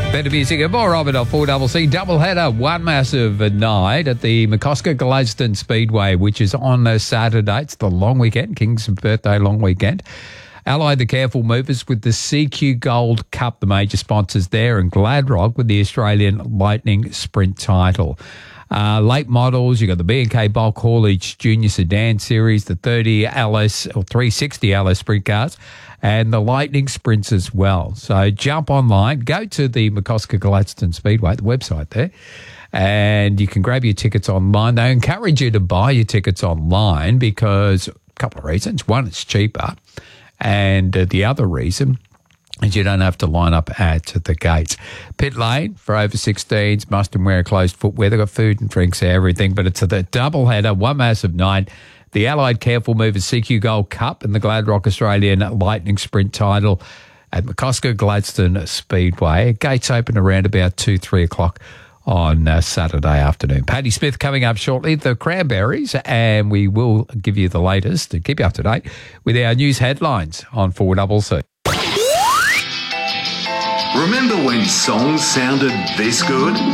Better music and more of it on 4CC. Doubleheader, one massive night at the McCosker Gladstone Speedway, which is on Saturday. It's the long weekend, King's birthday long weekend. Allied the Careful Movers with the CQ Gold Cup, the major sponsors there, and Gladrock with the Australian Lightning Sprint title. Late models, you've got the B&K Bulk Haulage Junior Sedan Series, the 30 LS or 360 LS Sprint cars, and the Lightning Sprints as well. So jump online, go to the McCosker Gladstone Speedway, the website there, and you can grab your tickets online. They encourage you to buy your tickets online because a couple of reasons. One, it's cheaper, and the other reason is you don't have to line up at the gates. Pit lane for over 16s, must and wear closed footwear. They've got food and drinks, everything, but it's the doubleheader, one massive night. The Allied Careful Movers CQ Gold Cup and the Gladrock Australian Lightning Sprint title at McCosker Gladstone Speedway. Gates open around about 2-3 o'clock on Saturday afternoon. Paddy Smith coming up shortly, the Cranberries, and we will give you the latest to keep you up to date with our news headlines on 4CC. Remember when songs sounded this good?